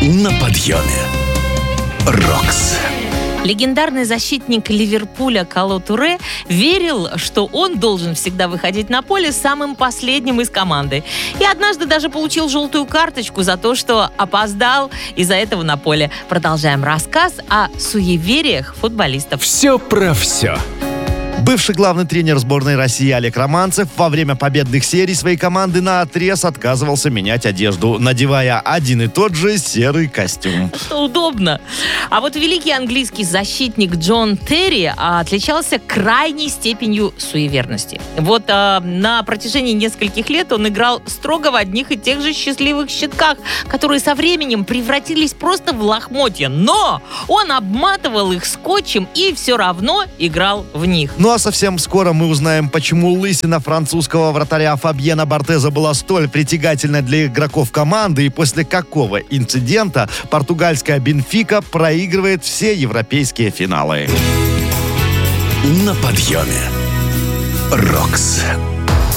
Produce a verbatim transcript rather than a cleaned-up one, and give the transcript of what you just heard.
На подъеме. Рокс. Легендарный защитник Ливерпуля Коло Туре верил, что он должен всегда выходить на поле самым последним из команды. И однажды даже получил желтую карточку за то, что опоздал из-за этого на поле. Продолжаем рассказ о суевериях футболистов. Все про все. Бывший главный тренер сборной России Олег Романцев во время победных серий своей команды наотрез отказывался менять одежду, надевая один и тот же серый костюм. Что удобно. А вот великий английский защитник Джон Терри отличался крайней степенью суеверности. Вот а, на протяжении нескольких лет он играл строго в одних и тех же счастливых щитках, которые со временем превратились просто в лохмотья. Но он обматывал их скотчем и все равно играл в них. Ну а совсем скоро мы узнаем, почему лысина французского вратаря Фабьена Бартеза была столь притягательной для игроков команды и после какого инцидента португальская Бенфика проигрывает все европейские финалы. На подъеме. Рокс.